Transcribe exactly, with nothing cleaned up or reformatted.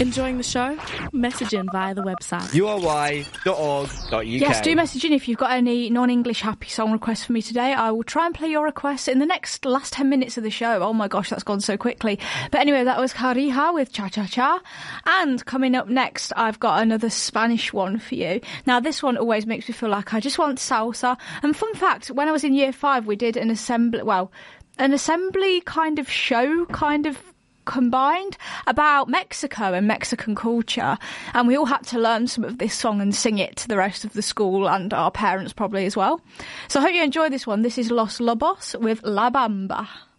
Enjoying the show? Message in via the website. U R Y dot org dot U K. Yes, do message in if you've got any non-English happy song requests for me today. I will try and play your requests in the next last ten minutes of the show. Oh my gosh, that's gone so quickly. But anyway, that was Carija with Cha Cha Cha. And coming up next, I've got another Spanish one for you. Now, this one always makes me feel like I just want salsa. And fun fact, when I was in year five, we did an assembly, well, an assembly kind of show, kind of combined about Mexico and Mexican culture, and we all had to learn some of this song and sing it to the rest of the school and our parents probably as well. So I hope you enjoy this one. This is Los Lobos with La Bamba.